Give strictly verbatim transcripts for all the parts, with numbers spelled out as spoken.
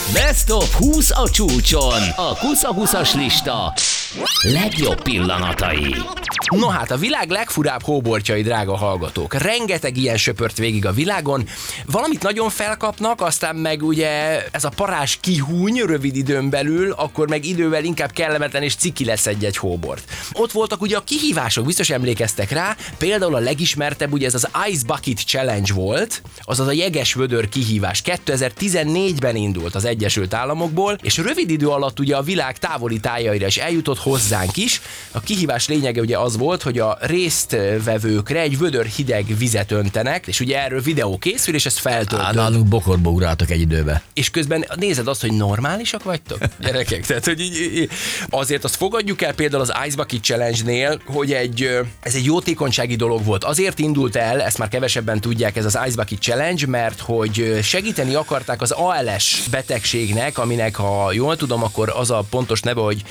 Best of húsz a csúcson. A kusza-huszas lista legjobb pillanatai. No hát, a világ legfurább hóbortjai, drága hallgatók. Rengeteg ilyen söpört végig a világon. Valamit nagyon felkapnak, aztán meg ugye ez a parázs kihúny rövid időn belül, akkor meg idővel inkább kellemetlen és ciki lesz egy-egy hóbort. Ott voltak ugye a kihívások, biztos emlékeztek rá, például a legismertebb ugye ez az Ice Bucket Challenge volt, azaz a jeges vödör kihívás. kétezer-tizennégyben indult az Egyesült Államokból, és rövid idő alatt ugye a világ távoli tájaira is eljutott, hozzánk is. A kihívás lényege ugye az volt, hogy a résztvevőkre egy vödör hideg vizet öntenek, és ugye erről videó készül, és ezt feltöltött. Á, nálunk bokorba ugráltak egy időbe. És közben nézed azt, hogy normálisak vagytok? Gyerekek, tehát hogy így, azért azt fogadjuk el például az Ice Bucket Challenge-nél, hogy egy, ez egy jótékonysági dolog volt. Azért indult el, ezt már kevesebben tudják, ez az Ice Bucket Challenge, mert hogy segíteni akarták az á el es betegségnek, aminek, ha jól tudom, akkor az a pontos neve, hogy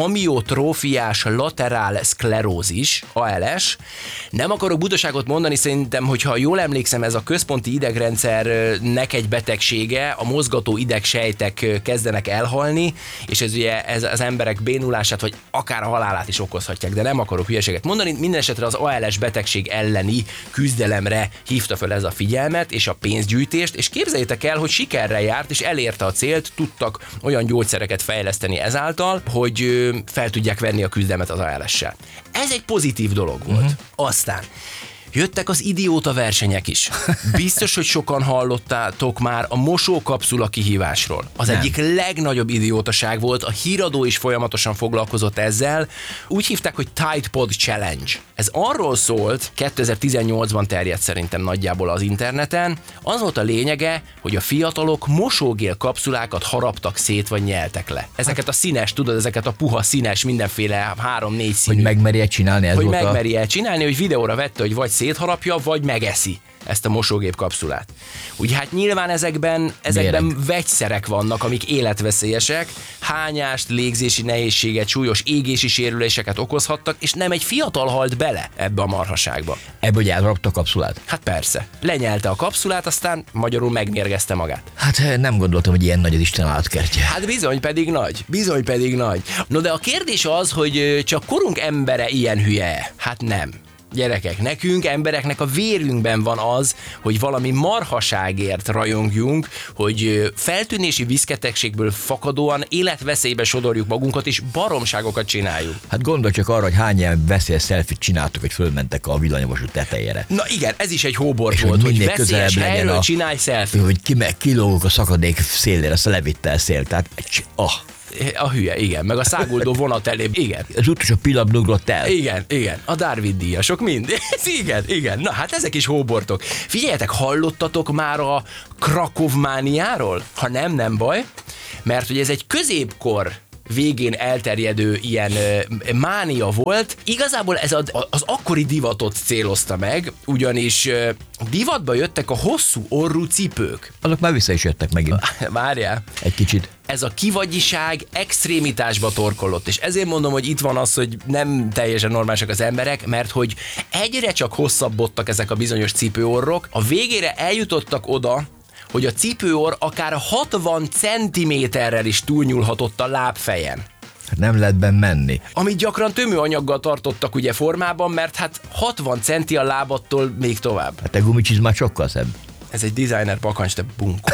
amiotrófiás laterál szklerózis, á el es. Nem akarok butaságot mondani, szerintem, hogyha jól emlékszem, ez a központi idegrendszernek egy betegsége, a mozgató idegsejtek kezdenek elhalni, és ez ugye ez az emberek bénulását, vagy akár a halálát is okozhatják, de nem akarok hülyeséget mondani. Minden esetre az á el es betegség elleni küzdelemre hívta fel ez a figyelmet, és a pénzgyűjtést, és képzeljétek el, hogy sikerrel járt, és elérte a célt, tudtak olyan gyógyszereket fejleszteni ezáltal, hogy fel tudják venni a küzdelmet az á el es-sel. Ez egy pozitív dolog volt. Uh-huh. Aztán jöttek az idióta versenyek is. Biztos, hogy sokan hallottátok már a mosókapszula kihívásról. Az Nem. egyik legnagyobb idiótaság volt, a híradó is folyamatosan foglalkozott ezzel. Úgy hívták, hogy Tide Pod Challenge. Ez arról szólt, kétezer-tizennyolcban terjedt szerintem nagyjából az interneten. Az volt a lényege, hogy a fiatalok mosógél kapszulákat haraptak szét, vagy nyeltek le. Ezeket a színes, tudod, ezeket a puha színes, mindenféle három-négy színű. Hogy megmerje csinálni ez Hogy volt megmerje a... csinálni, hogy videóra vette, hogy vagy szétharapja, vagy megeszi ezt a mosógép kapszulát. Ugye hát nyilván ezekben, ezekben vegyszerek vannak, amik életveszélyesek, hányást, légzési nehézséget, súlyos égési sérüléseket okozhattak, és nem egy fiatal halt bele ebbe a marhaságba. Ebből, hogy elharapta a kapszulát? Hát persze. Lenyelte a kapszulát, aztán magyarul megmérgezte magát. Hát nem gondoltam, hogy ilyen nagy az Isten állatkertje. Hát bizony pedig nagy. Bizony pedig nagy. No de a kérdés az, hogy csak korunk embere ilyen hülye. Hát nem. Gyerekek, nekünk, embereknek a vérünkben van az, hogy valami marhaságért rajongjunk, hogy feltűnési vízketegségből fakadóan életveszélybe sodorjuk magunkat, és baromságokat csináljuk. Hát gondolj csak arra, hogy hány ilyen veszélyes szelfit csináltok, hogy fölmentek a villanyvasút tetejére. Na igen, ez is egy hóbort és volt, hogy, hogy veszélyes helyről a... csinálj szelfit. Hogy ki meg kilógok a szakadék szélére, azt levittel szél, tehát ah. A hülye, igen, meg a száguldó vonat elé, igen. Az utolsó pillanatban ugrott el. Igen, igen, a Darwin díjasok mind. igen, igen, na hát ezek is hóbortok. Figyeljetek, hallottatok már a Krakovmániáról? Ha nem, nem baj, mert hogy ez egy középkor végén elterjedő ilyen uh, mánia volt. Igazából ez a, az akkori divatot célozta meg, ugyanis uh, divatba jöttek a hosszú orrú cipők. Azok már vissza is jöttek megint. Várjál. Egy kicsit. Ez a kivagyiság extrémitásba torkollott, és ezért mondom, hogy itt van az, hogy nem teljesen normálisak az emberek, mert hogy egyre csak hosszabbodtak ezek a bizonyos cipőorrok, a végére eljutottak oda, hogy a cipőorr akár hatvan centiméterrel is túlnyúlhatott a lábfejen. Hát nem lehet benne menni. Amit gyakran tömőanyaggal tartottak ugye formában, mert hát hatvan centi a lábattól még tovább. Hát a gumicsizmát sokkal szebb. Ez egy designer bakancs, te bunkó.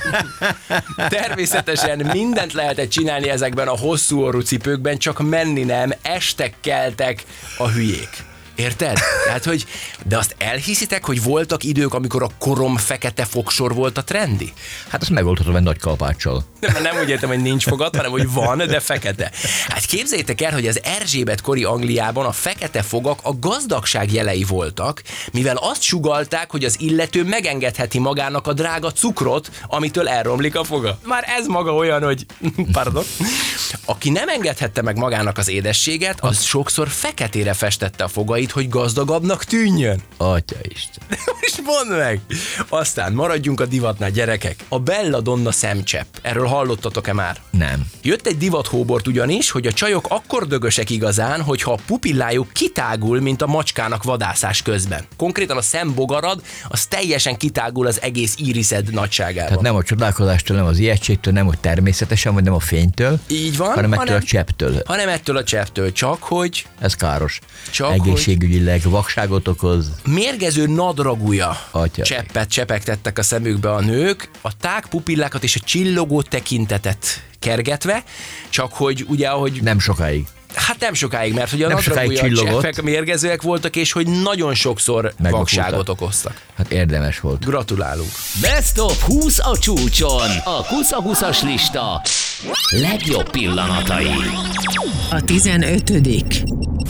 Természetesen mindent lehetett csinálni ezekben a hosszú orrú cipőkben, csak menni nem, estek keltek a hülyék. Érted? Tehát, hogy, de azt elhiszitek, hogy voltak idők, amikor a korom fekete fogsor volt a trendi? Hát azt megoldhatom egy nagy kalapáccsal. Nem, nem úgy értem, hogy nincs fogad, hanem hogy van, de fekete. Hát képzeljétek el, hogy az Erzsébet kori Angliában a fekete fogak a gazdagság jelei voltak, mivel azt sugallták, hogy az illető megengedheti magának a drága cukrot, amitől elromlik a foga. Már ez maga olyan, hogy... Pardon. Aki nem engedhette meg magának az édességet, az sokszor feketére festette a fogait, hogy gazdagabbnak tűnjön. Atya Isten. És mondd meg! Aztán maradjunk a divatnál, gyerekek. A belladonna szemcsepp. Erről hallottatok-e már? Nem. Jött egy divathóbort ugyanis, hogy a csajok akkor dögösek igazán, hogyha a pupillájuk kitágul, mint a macskának vadászás közben. Konkrétan a szembogarad, az teljesen kitágul az egész iriszed nagyságában. Tehát nem a csodálkozástól, nem az ijegységtől, nem a természetesen, vagy nem a fénytől, Így van, hanem ettől hanem, a csepptől. hanem ettől a csepptől, csak hogy Ez káros. Csak Egészségügyileg vakságot okoz. mérgező nadragúja Atya. cseppet csepegtettek a szemükbe a nők, a tág pupillákat és a csillogó tekintetet kergetve, csak hogy ugye ahogy... Nem sokáig. Hát nem sokáig, mert hogy a Nem sokáig nadragúja csillogott. cseppek mérgezőek voltak, és hogy nagyon sokszor Megvakultak. vakságot okoztak. Hát érdemes volt. Gratulálunk! Best of húsz a csúcson. A Kusza-Huszas lista legjobb pillanatai. A tizenötödik